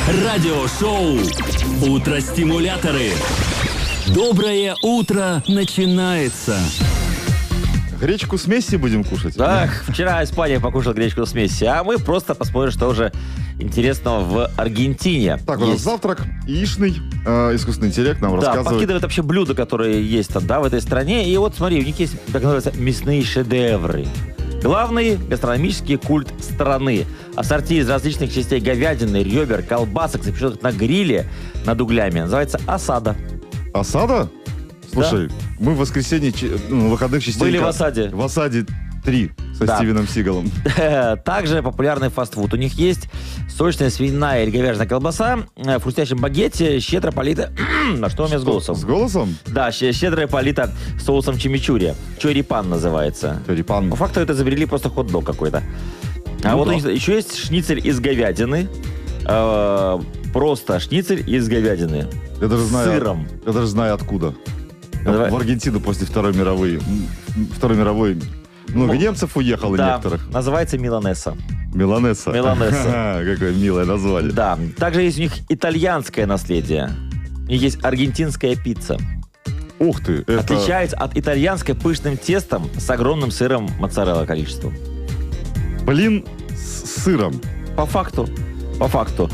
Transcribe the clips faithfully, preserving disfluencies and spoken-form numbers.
Радиошоу «Утро-стимуляторы». Доброе утро начинается. Гречку с Месси будем кушать? Ах, вчера Испания покушала гречку с Месси, а мы просто посмотрим, что уже интересного в Аргентине. Так, у нас есть. завтрак яичный, э, искусственный интеллект нам Да, рассказывает. подкидывают вообще блюда, которые есть там, да, в этой стране. И вот смотри, у них есть, так называется, мясные шедевры. Главный гастрономический культ страны. Ассорти из различных частей говядины, ребер, колбасок, запеченных на гриле над углями. Называется осада. Осада? Слушай, мы в воскресенье, че- ну, выходных частенько... Были в осаде. В осаде три со Да. Стивеном Сигалом. Также популярный фастфуд. У них есть сочная свиная или говяжья колбаса в хрустящем багете, щедро полита... На что у меня с голосом? С голосом? Да, щ- щедрая полита соусом чимичурри. Чорипан называется. Чорипан. По факту это изобрели просто хот-дог какой-то. А Ну вот да. у них еще есть шницель из говядины. Э, Просто шницель из говядины. Я даже С знаю, сыром. Я даже знаю откуда. Давай. В Аргентину после Второй мировой. м, Второй мировой. Много Ну, немцев уехало Да, некоторых. называется миланеса. Миланесса. Миланесса. Ха-ха, какое милое название. Да. Также есть у них итальянское наследие. У них есть аргентинская пицца. Ух ты. Это... Отличается от итальянской пышным тестом с огромным сыром моцарелла количеством. Блин с сыром. По факту. По факту.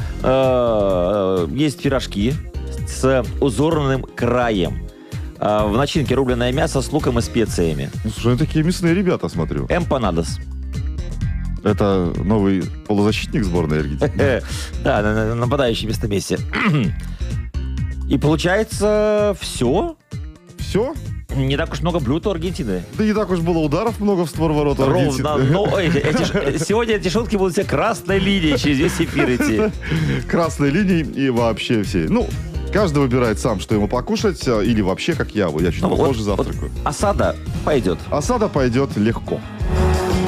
Э, Есть пирожки с узорным краем. Э, В начинке рубленое мясо с луком и специями. Ну, слушай, они такие мясные ребята, смотрю. Эмпанадос. Это новый полузащитник сборной Аргентины. Э, Да, на- на- нападающий вместо Месси. И получается все. Все? Не так уж много блюд у Аргентины. Да не так уж было ударов много в створ ворот у Аргентины. Ровно. Но, ой, эти ш- сегодня эти шутки будут все красной линией через весь эфир идти. Красной линии и вообще все. Ну, каждый выбирает сам, что ему покушать, а, или вообще, как я. Я чуть Ну, попозже вот- завтракаю. вот осада пойдет. Осада пойдет легко.